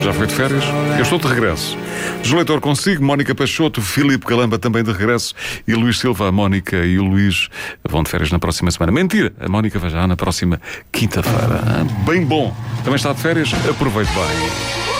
Já foi de férias? Eu estou de regresso. Leitor consigo, Mónica Peixoto, Filipe Calamba também de regresso e Luís Silva, a Mónica e o Luís vão de férias na próxima semana. Mentira, a Mónica vai já na próxima quinta-feira. Bem bom. Também está de férias? Aproveite bem.